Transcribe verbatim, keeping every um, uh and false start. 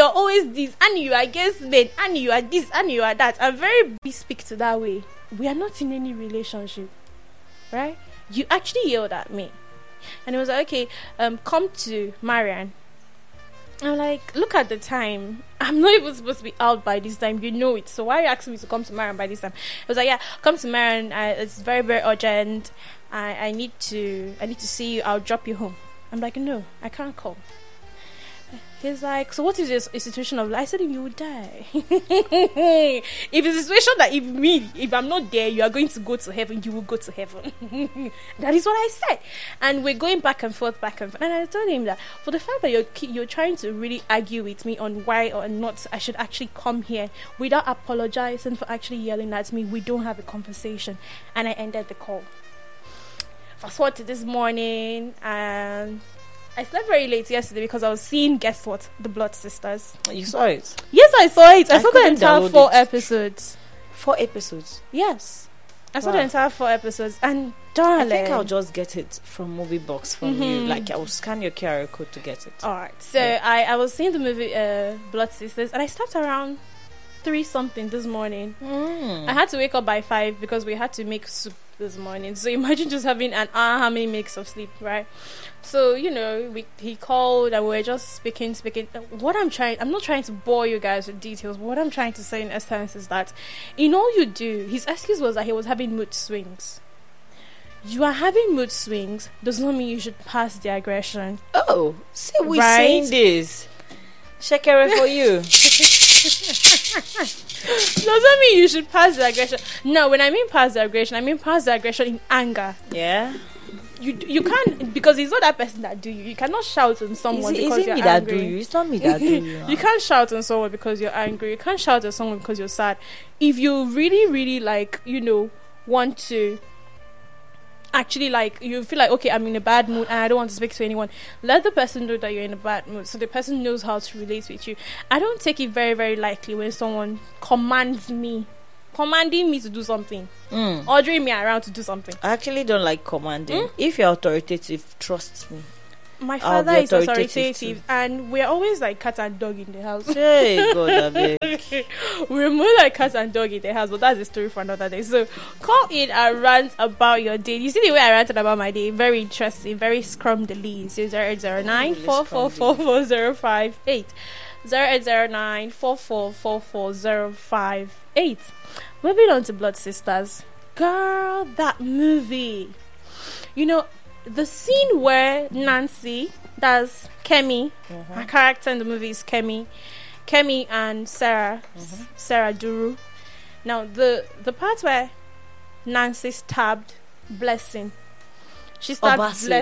you're always this, and you are against men, and you are this, and you are that. I'm very big speak to that way. We are not in any relationship, right? You actually yelled at me, and it was like, okay, um, come to Marian. I'm like, look at the time. I'm not even supposed to be out by this time. You know it. So why are you asking me to come to Marian by this time? I was like, yeah, come to Marian. Uh, it's very, very urgent. I, I need to I need to see you. I'll drop you home. I'm like, no, I can't come. He's like, so what is this a situation of life? I said, if you would die. If it's a situation that if me, if I'm not there, you are going to go to heaven, you will go to heaven. That is what I said. And we're going back and forth, back and forth. And I told him that for the fact that you're you're trying to really argue with me on why or not I should actually come here without apologizing for actually yelling at me, we don't have a conversation. And I ended the call. Fast forward to this morning, and I slept very late yesterday because I was seeing, guess what? The Blood Sisters. You saw it? Yes, I saw it. I, I saw the entire four it. episodes. Four episodes? Yes. I saw Wow. the entire four episodes. And darling, I think I'll just get it from Movie Box from Mm-hmm. you. Like, I will scan your Q R code to get it. Alright. So Yeah. I, I was seeing the movie uh, Blood Sisters, and I slept around three something this morning. Mm. I had to wake up by five because we had to make soup this morning. So imagine just having an hour how many minutes of sleep, right? So, you know, we, he called and we were just speaking, speaking. What I'm trying, I'm not trying to bore you guys with details, but what I'm trying to say in essence is that in all you do, his excuse was that he was having mood swings. You are having mood swings does not mean you should pass the aggression. Oh, see, we Right? saying this. Shekere for you. Doesn't mean you should pass the aggression. No, when I mean pass the aggression, I mean pass the aggression in anger. Yeah. You you can't, because it's not that person that do you. You cannot shout on someone Is, because is it you're me that angry. do you? It's not me that do you. You can't shout on someone because you're angry. You can't shout at someone because you're sad. If you really, really like, you know, want to actually like, you feel like, okay, I'm in a bad mood and I don't want to speak to anyone, let the person know that you're in a bad mood so the person knows how to relate with you. I don't take it very, very lightly when someone commands me, commanding me to do something, Mm. ordering me around to do something. I actually don't like commanding. Mm? If you're authoritative, trust me. My I'll father be is authoritative authoritative, too. and we're always like cat and dog in the house. Hey, God, I beg. We're more like cat and dog in the house, but that's a story for another day. So call in and rant about your day. You see the way I ranted about my day? Very interesting, very scrumdiddly. So zero eight zero nine four four four four zero five eight. zero eight zero nine four four four four zero five eight. Moving on to Blood Sisters. Girl, that movie. You know, the scene where Nancy, that's Kemi, Mhm. her character in the movie is Kemi, Kemi and Sarah, Mhm. Sarah Duru. Now, the the part where Nancy stabbed Blessing, she stabbed Obasi.